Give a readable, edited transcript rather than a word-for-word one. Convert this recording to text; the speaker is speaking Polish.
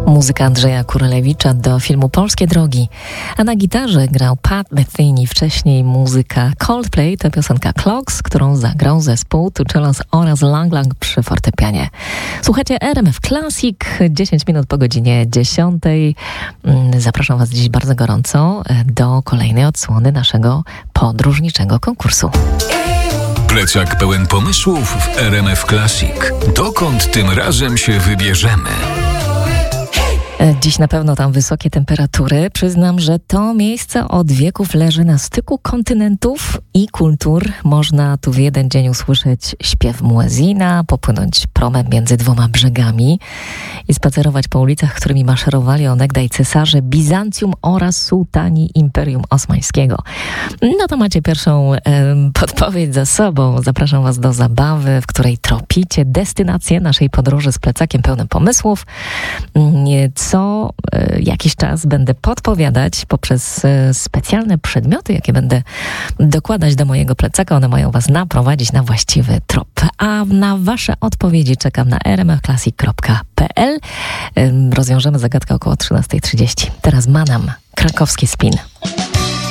Muzyka Andrzeja Kurelewicza do filmu Polskie Drogi, a na gitarze grał Pat Metheny. Wcześniej muzyka Coldplay, to piosenka Clocks, którą zagrał zespół Tuchelos oraz Lang Lang przy fortepianie. Słuchajcie RMF Classic, 10 minut po godzinie 10. Zapraszam Was dziś bardzo gorąco do kolejnej odsłony naszego podróżniczego konkursu. Plecak pełen pomysłów w RMF Classic. Dokąd tym razem się wybierzemy? Dziś na pewno tam wysokie temperatury. Przyznam, że to miejsce od wieków leży na styku kontynentów i kultur. Można tu w jeden dzień usłyszeć śpiew muezina, popłynąć promem między dwoma brzegami i spacerować po ulicach, którymi maszerowali onegdaj cesarze Bizancjum oraz sułtani Imperium Osmańskiego. No to macie pierwszą podpowiedź za sobą. Zapraszam Was do zabawy, w której tropicie destynację naszej podróży z plecakiem pełnym pomysłów. Co jakiś czas będę podpowiadać poprzez specjalne przedmioty, jakie będę dokładać do mojego plecaka. One mają Was naprowadzić na właściwy trop. A na Wasze odpowiedzi czekam na rmfclassic.pl. Rozwiążemy zagadkę około 13:30. Teraz Manam, krakowski spin.